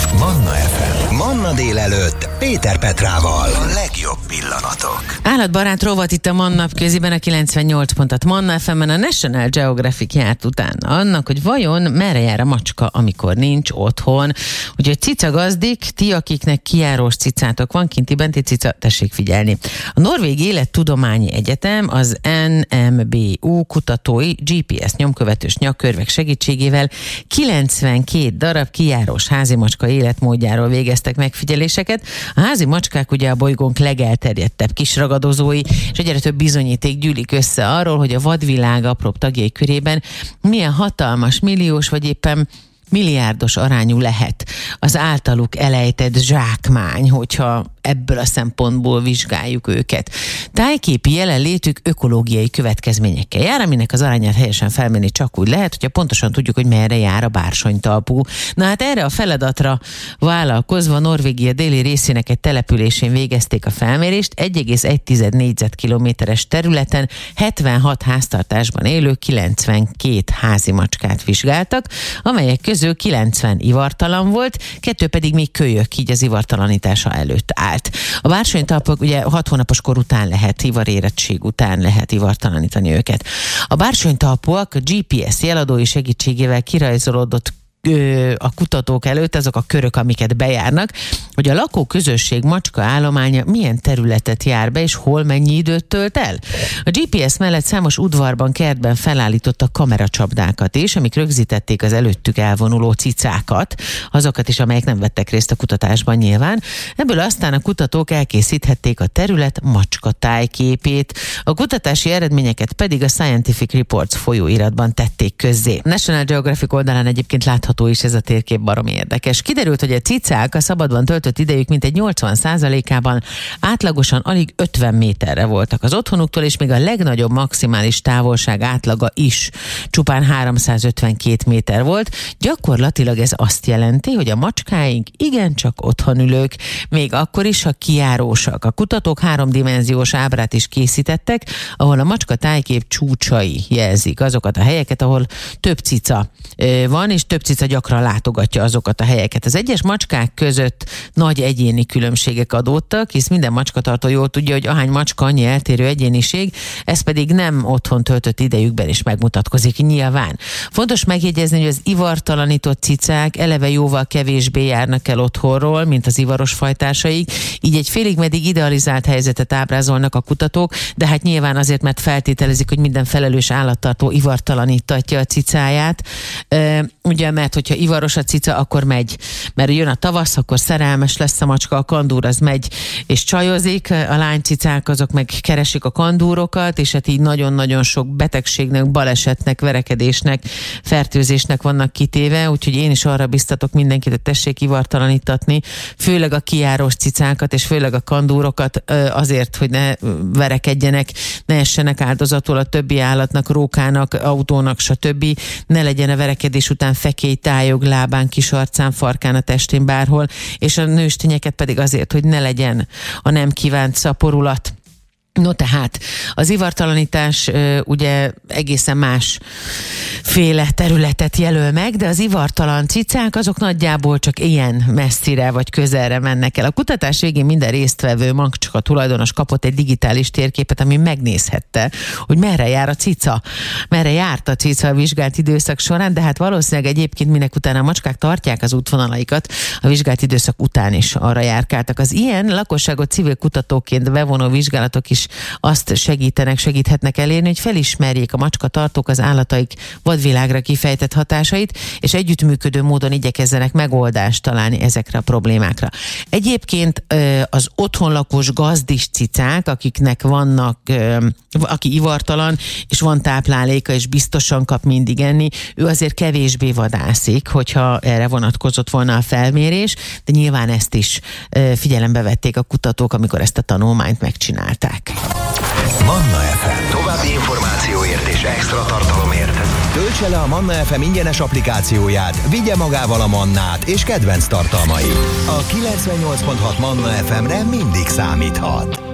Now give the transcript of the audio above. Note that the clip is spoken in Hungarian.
Manna FM. Manna délelőtt Péter Petrával. A legjobb pillanatok. Állatbarát rovat itt a Manna közében a 98 pontot. Manna FM-en a National Geographic járt utána annak, hogy vajon merre jár a macska, amikor nincs otthon. Úgyhogy cica gazdik, ti, akiknek kijárós cicátok van, kinti benti cica, tessék figyelni. A Norvég Élettudományi Egyetem az NMBU kutatói GPS nyomkövetős nyakkörvek segítségével 92 darab kijárós házimacska életmódjáról végeztek megfigyeléseket. A házi macskák ugye a bolygónk legelterjedtebb kisragadozói, és egyre több bizonyíték gyűlik össze arról, hogy a vadvilág apróbb tagjai körében milyen hatalmas, milliós vagy éppen milliárdos arányú lehet az általuk elejtett zsákmány, hogyha ebből a szempontból vizsgáljuk őket. Tájképi jelenlétük ökológiai következményekkel jár, aminek az arányát helyesen felmérni csak úgy lehet, hogyha pontosan tudjuk, hogy merre jár a bársonytalpú. Na hát erre a feladatra vállalkozva Norvégia déli részének egy településén végezték a felmérést, 1,1 négyzetkilométeres területen 76 háztartásban élő 92 házi macskát vizsgáltak, amelyek közül 90 ivartalan volt, 2 pedig még kölyök, így az ivartalanítása előtt állt. A bársonytalpok ugye 6 hónapos kor után lehet, ivarérettség után lehet ivartalanítani őket. A bársonytalpúak a GPS jeladói segítségével kirajzolódott a kutatók előtt, azok a körök, amiket bejárnak, hogy a lakóközösség macska állománya milyen területet jár be, és hol mennyi időt tölt el. A GPS mellett számos udvarban, kertben felállítottak kameracsapdákat is, amik rögzítették az előttük elvonuló cicákat, azokat is, amelyek nem vettek részt a kutatásban nyilván. Ebből aztán a kutatók elkészíthették a terület macska tájképét. A kutatási eredményeket pedig a Scientific Reports folyóiratban tették közzé. A National Geographic oldalán egyébként látható is ez a térkép, baromi érdekes. Kiderült, hogy a cicák a szabadban töltött idejük mintegy 80%-ában átlagosan alig 50 méterre voltak az otthonuktól, és még a legnagyobb maximális távolság átlaga is csupán 352 méter volt. Gyakorlatilag ez azt jelenti, hogy a macskáink igencsak otthonülők, még akkor is, ha kijárósak. A kutatók 3-dimenziós ábrát is készítettek, ahol a macska tájkép csúcsai jelzik azokat a helyeket, ahol több cica van, és több cica gyakran látogatja azokat a helyeket. Az egyes macskák között nagy egyéni különbségek adódtak, hisz minden macskatartó jól tudja, hogy ahány macska, annyi eltérő egyéniség, ez pedig nem otthon töltött idejükben is megmutatkozik nyilván. Fontos megjegyezni, hogy az ivartalanított cicák eleve jóval kevésbé járnak el otthonról, mint az ivaros fajtársaik, így egy félig meddig idealizált helyzetet ábrázolnak a kutatók, de hát nyilván azért, mert feltételezik, hogy minden felelős állattartó ivartalanítatja a cicáját. Ugye, mert hogyha ivaros a cica, akkor megy. Mert jön a tavasz, akkor szerelmes lesz a macska, a kandúr az megy és csajozik, a lánycicák azok meg keresik a kandúrokat, és hát így nagyon-nagyon sok betegségnek, balesetnek, verekedésnek, fertőzésnek vannak kitéve, úgyhogy én is arra biztatok mindenkit, hogy tessék ivartalanítatni, főleg a kijárós cicákat, és főleg a kandúrokat azért, hogy ne verekedjenek, ne essenek áldozatul a többi állatnak, rókának, autónak, stb. Ne legyen a verekedés után fekély tájog lábán, kis arcán, farkán, a testén, bárhol, és a nőstényeket pedig azért, hogy ne legyen a nem kívánt szaporulat. No tehát, az ivartalanítás ugye egészen másféle területet jelöl meg, de az ivartalan cicák azok nagyjából csak ilyen messzire vagy közelre mennek el. A kutatás végén minden résztvevő macska tulajdonos kapott egy digitális térképet, ami megnézhette, hogy merre jár a cica, merre járt a cica a vizsgált időszak során, de hát valószínűleg egyébként minek utána a macskák tartják az útvonalaikat, a vizsgált időszak után is arra járkáltak. Az ilyen lakosságot civil kutatóként bevonó vizsgálatok is azt segíthetnek elérni, hogy felismerjék a macskatartók az állataik vadvilágra kifejtett hatásait, és együttműködő módon igyekezzenek megoldást találni ezekre a problémákra. Egyébként az otthonlakos gazdis cicák, akiknek vannak, aki ivartalan, és van tápláléka, és biztosan kap mindig enni, ő azért kevésbé vadászik, hogyha erre vonatkozott volna a felmérés, de nyilván ezt is figyelembe vették a kutatók, amikor ezt a tanulmányt megcsinálták. Manna FM. További információért és extra tartalomért töltse le a Manna FM ingyenes applikációját, vigye magával a mannát és kedvenc tartalmait. A 98.6 Manna FM-re mindig számíthat.